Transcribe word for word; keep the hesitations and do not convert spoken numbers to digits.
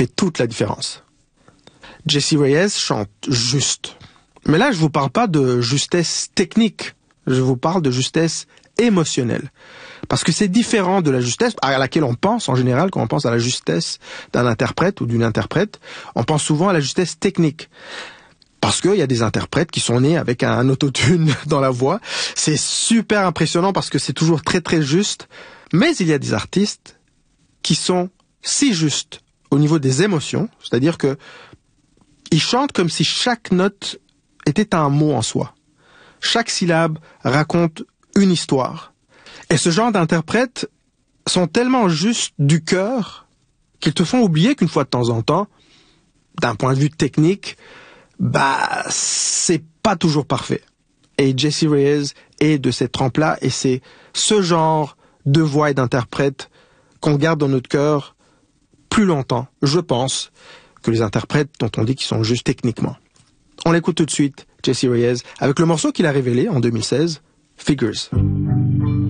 fait toute la différence. Jessie Reyez chante juste. Mais là, je vous parle pas de justesse technique. Je vous parle de justesse émotionnelle. Parce que c'est différent de la justesse à laquelle on pense en général quand on pense à la justesse d'un interprète ou d'une interprète. On pense souvent à la justesse technique. Parce qu'il y a des interprètes qui sont nés avec un autotune dans la voix. C'est super impressionnant parce que c'est toujours très très juste. Mais il y a des artistes qui sont si justes au niveau des émotions, c'est-à-dire que ils chantent comme si chaque note était un mot en soi. Chaque syllabe raconte une histoire. Et ce genre d'interprètes sont tellement justes du cœur qu'ils te font oublier qu'une fois de temps en temps, d'un point de vue technique, bah, c'est pas toujours parfait. Et Jessie Reyez est de cette trempe-là, et c'est ce genre de voix et d'interprète qu'on garde dans notre cœur plus longtemps, je pense, que les interprètes dont on dit qu'ils sont justes techniquement. On l'écoute tout de suite, Jessie Reyez, avec le morceau qu'il a révélé en deux mille seize, Figures.